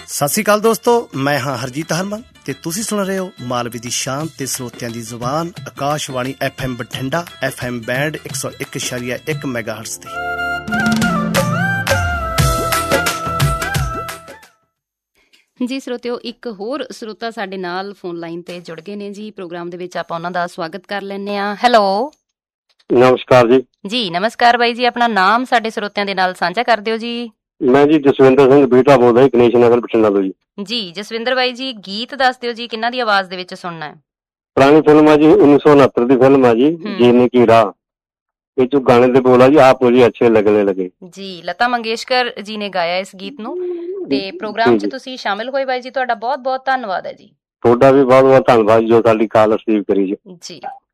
ਸਤਿ ਸ਼੍ਰੀ ਅਕਾਲ ਦੋਸਤੋ, ਮੈਂ ਹਾਂ ਹਰਜੀਤ ਹਰਮਨ ਤੇ ਤੁਸੀਂ ਸੁਣ ਰਹੇ ਹੋ ਮਾਲਵੇ ਦੀ ਸ਼ਾਨ ਤੇ ਸਰੋਤਿਆਂ ਦੀ ਜ਼ੁਬਾਨ Akashvani FM Bathinda FM band 101.1 ਮੈਗਾਹਰਟਜ਼ ਤੇ। ਜੀ ਸਰੋਤਿਓ, ਇੱਕ ਹੋਰ ਸਰੋਤਾ ਸਾਡੇ ਨਾਲ ਫੋਨ ਲਾਈਨ ਤੇ ਜੁੜ ਗਏ ਨੇ ਜੀ। ਪ੍ਰੋਗਰਾਮ ਦੇ ਵਿੱਚ ਆਪਾਂ ਉਹਨਾਂ ਦਾ ਸਵਾਗਤ ਕਰ ਲੈਂਦੇ ਹਾਂ। ਹੈਲੋ, ਨਮਸਕਾਰ ਜੀ। ਜੀ ਨਮਸਕਾਰ ਬਾਈ ਜੀ, ਆਪਣਾ ਨਾਮ ਸਾਡੇ ਸਰੋਤਿਆਂ ਦੇ ਨਾਲ ਸਾਂਝਾ ਕਰ ਦਿਓ ਜੀ। ਮੈਂ ਜੀ ਜਸਵਿੰਦਰ ਸਿੰਘ ਬੀਟਾ ਬੋਲਦਾ ਜੀ, ਗਣੇਸ਼ ਨਗਰ ਬਠਿੰਡਾ ਤੋਂ ਜੀ। ਜੀ ਜਸਵਿੰਦਰ ਬਾਈ ਜੀ, ਗੀਤ ਦੱਸ ਦਿਓ ਜੀ, ਕਿਹਨਾਂ ਦੀ ਆਵਾਜ਼ ਦੇ ਵਿੱਚ ਸੁਣਨਾ ਹੈ? ਪੁਰਾਣੀ ਫਿਲਮ ਆ ਜੀ, 1969 ਦੀ ਫਿਲਮ ਆ ਜੀ, ਜੀਨੇ ਕੀ ਰਾਹ। ਇਹ ਜੋ ਗਾਣੇ ਦੇ ਬੋਲ ਆ ਜੀ, ਆਪ ਮੁਝੇ ਅੱਛੇ ਲੱਗਣੇ ਲਗੇ ਜੀ। ਲਤਾ ਮੰਗੇਸ਼ਕਰ ਜੀ ਨੇ ਗਾਇਆ ਇਸ ਗੀਤ ਨੂੰ ਤੇ ਪ੍ਰੋਗਰਾਮ 'ਚ ਤੁਸੀਂ ਸ਼ਾਮਿਲ ਹੋਏ ਬਾਈ ਜੀ, ਤੁਹਾਡਾ ਬਹੁਤ ਬਹੁਤ ਧੰਨਵਾਦ ਹੈ ਜੀ। ਤੁਹਾਡਾ ਵੀ ਬਹੁਤ ਬਹੁਤ ਧੰਨਵਾਦ ਜੋ ਸਾਡੀ ਕਾਲ ਰਿਸੀਵ ਕਰੀ ਜੀ। ਜੀ।